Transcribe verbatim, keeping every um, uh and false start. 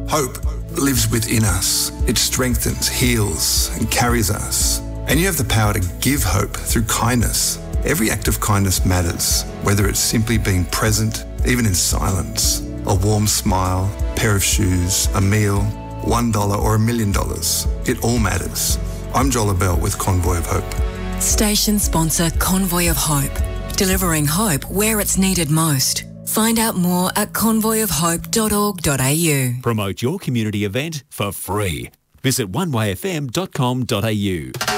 Hope lives within us. It strengthens, heals, and carries us. And you have the power to give hope through kindness. Every act of kindness matters, whether it's simply being present, even in silence, a warm smile, pair of shoes, a meal, one dollar or a million dollars. It all matters. I'm Joel Abell with Convoy of Hope. Station sponsor Convoy of Hope, delivering hope where it's needed most. Find out more at convoy of hope dot org dot a u. Promote your community event for free. Visit one way f m dot com dot a u.